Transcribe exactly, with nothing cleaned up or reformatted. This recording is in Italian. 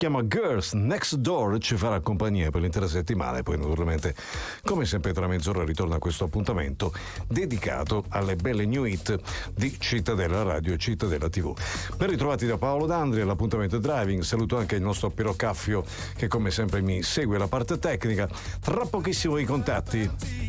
chiama Girls Next Door, ci farà compagnia per l'intera settimana e poi naturalmente come sempre tra mezz'ora ritorna questo appuntamento dedicato alle belle new hit di Cittadella Radio e Cittadella tivù. Ben ritrovati da Paolo D'Andria, l'appuntamento è Driving. Saluto anche il nostro Piero Caffio che come sempre mi segue la parte tecnica. Tra pochissimo i contatti.